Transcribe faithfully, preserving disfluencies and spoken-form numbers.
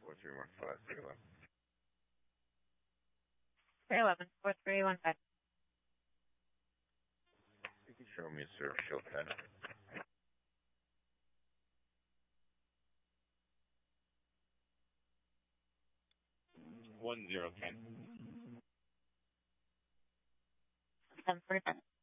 four three one five three eleven. three eleven, four three one five. You can show me a service show pen. One zero ten. seven forty-five.